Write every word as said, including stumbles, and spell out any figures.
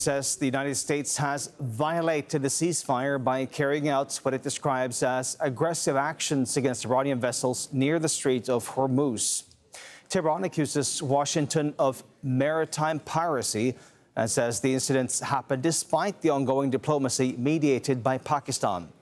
Says the United States has violated the ceasefire by carrying out what it describes as aggressive actions against Iranian vessels near the Strait of Hormuz. Tehran accuses Washington of maritime piracy and says the incidents happened despite the ongoing diplomacy mediated by Pakistan.